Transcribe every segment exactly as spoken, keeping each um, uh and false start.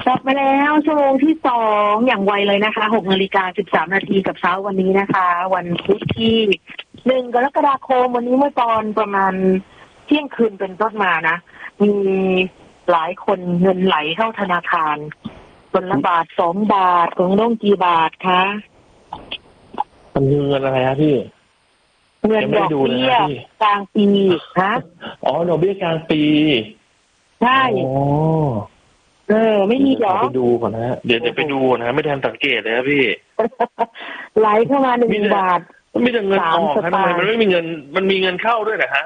กลับมาแล้วชั่วโมงที่สองอย่างไวเลยนะคะหกนาฬิกาสิบสามนาทีกับเช้าวันนี้นะคะ วันพุธที่หนึ่งกรกฎาคมวันนี้เมื่อตอนประมาณเที่ยงคืนเป็นต้นมานะมีหลายคนเงินไหลเข้าธนาคารคนละบาทสองบาทของน้องกี่บาทคะมันคือเงินอะไรครับพี่เงินดอกเบี้ยกลางปีฮะอ๋อดอกเบี้ยกลางปีใช่อ๋อเออไม่มีหรอไปดูก่อนนะเดี๋ยวจะไปดูนะไม่ทันสังเกตเลยครับพี่ไหลเข้ามาหนึ่งบาทมีแต่เงินออกทำไมมันไม่มีเงินมันมีเงินเข้าด้วยนะฮะ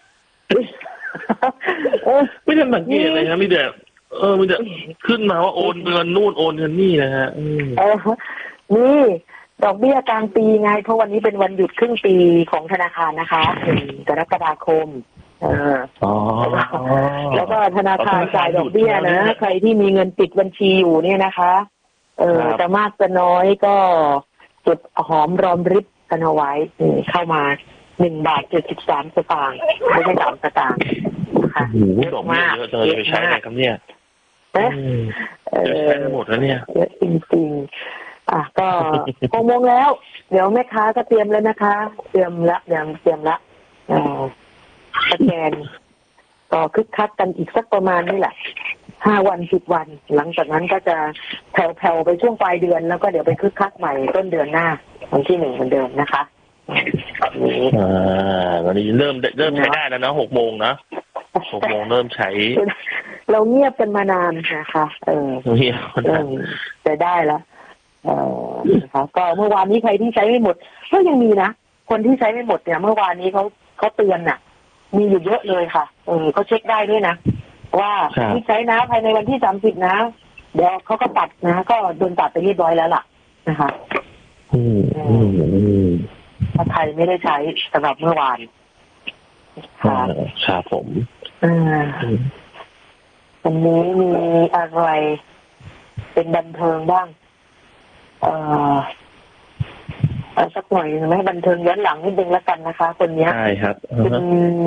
ไม่ทันสังเกตเลยนะมีแต่เออมันจะขึ้นมาว่าโอนเงินนู่นโอนเงินนี่นะฮะเออนี่ดอกเบี้ยกลางปีไงเพราะวันนี้เป็นวันหยุดครึ่งปีของธนาคารนะคะหนึ่งกรกฎาคมเออแล้วก็ธนาคารจ่ายดอกเบี้ยนะใครที่มีเงินติดบัญชีอยู่เนี่ยนะคะเออจะมากจะน้อยก็จุดหอมรอมริบกันเอาไว้เข้ามาหนึ่งบาทเจ็ดสิบสามสตางค์ไม่ใช่สามสตางค์นะคะโอ้โหดอกเบี้ยเยอะเลยไปใช้ไหนครับเนี่ยเออใช้หมดแล้วเนี่ยเยอะจริงๆอ่ะก็หกโมงแล้วเดี๋ยวแม่ค้าก็เตรียมแล้วนะคะเตรียมละเตรียมเตรียมละอ่าสแกนก็คึกคักกันอีกสักประมาณนี่แหละห้าวันสิบวันหลังจากนั้นก็จะแผ่วๆไปช่วงปลายเดือนแล้วก็เดี๋ยวไปคึกคักใหม่ต้นเดือนหน้าวันที่หนึ่งเหมือนเดิมนะคะนี่อ่าวันนี้เริ่มเริ่มใช้ได้แล้วนะหกโมงนะหกโมงเริ่มใช้เราเงียบกันมานานนะคะเออเงียบเริ่มจะได้แล้วเออนะคะก็เมื่อวานนี้ใครที่ใช้ไม่หมดก็ยังมีนะคนที่ใช้ไม่หมดเนี่ยเมื่อวานนี้เขาเขาเตือนน่ะมีอยู่เยอะเลยค่ะเออเขาเช็คได้ด้วยนะว่าที่ใช้นะภายในวันที่สามสิบนะเดี๋ยวเขาก็ตัดนะก็โดนตัดไปเรียบร้อยแล้วล่ะนะคะอืมอืมอืมถ้าไทยไม่ได้ใช้สำหรับเมื่อวานค่ะครับผมอ่าวันนี้มีอะไรเป็นบันเทิงบ้างเอ่อสักหน่อยไหมบันเทิงย้อนหลังนิดนึงแล้วกันนะคะคนนี้ใช่ครับคุณ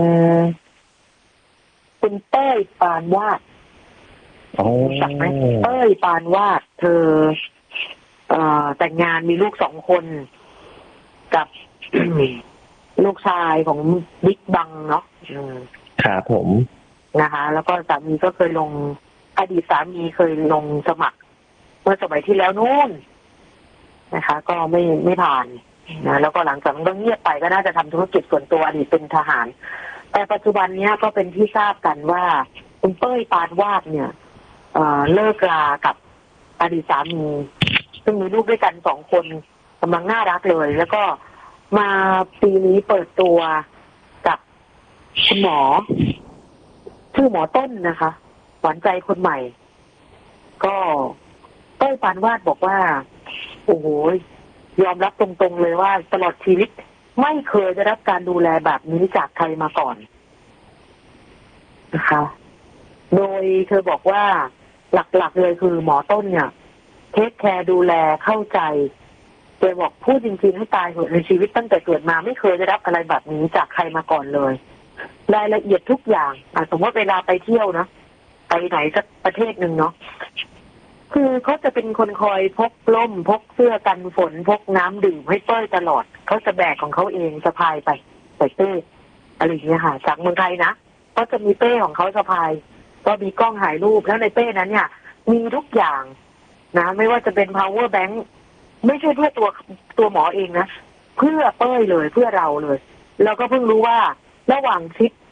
คุณเต้ยปานวาดรู้จักไหมเต้ยปานวาดเธอเอ่อแต่งงานมีลูกสองคนกับ ลูกชายของบิ๊กบังเนาะครับผมนะคะแล้วก็สามีก็เคยลงอดีตสามีเคยลงสมัครเมื่อสมัยที่แล้วนู่นนะคะก็ไม่ไม่ผ่านนะแล้วก็หลังจากนั้นก็เงียบไปก็น่าจะทำธุรกิจส่วนตัวอดีตเป็นทหารแต่ปัจจุบันนี้ก็เป็นที่ทราบกันว่าคุณเป้ยปานวาดเนี่ยเอ่อเลิกรากับอดีตสามีซึ่งมีลูกด้วยกันสองคนกำลังน่ารักเลยแล้วก็มาปีนี้เปิดตัวกับคุณหมอชื่อหมอต้นนะคะหวานใจคนใหม่ก็เต้ยปานวาดบอกว่าโอ้โหยอมรับตรงๆเลยว่าตลอดชีวิตไม่เคยได้รับการดูแลแบบนี้จากใครมาก่อนนะคะโดยเธอบอกว่าหลักๆเลยคือหมอต้นเนี่ยเทคแคร์ดูแลเข้าใจเธอบอกพูดจริงๆให้ตายเหอะในชีวิตตั้งแต่เกิดมาไม่เคยได้รับอะไรแบบนี้จากใครมาก่อนเลยรายละเอียดทุกอย่างสมมติเวลาไปเที่ยวนะไปไหนสักประเทศหนึ่งเนาะคือเขาจะเป็นคนคอยพกร่มพกเสื้อกันฝนพกน้ำดื่มให้เป้ยตลอดเขาจะแบกของเขาเองสะพายไปใส่เป้อะไรอย่างเงี้ยค่ะจากเมืองไทยนะก็จะมีเป้ของเขาสะพายก็มีกล้องถ่ายรูปแล้วในเป้นั้นเนี่ยมีทุกอย่างนะไม่ว่าจะเป็น power bank ไม่ใช่เพื่อตัวตัวหมอเองนะเพื่อเป้ยเลยเพื่อเราเลยแล้วก็เพิ่งรู้ว่าระหว่างทริป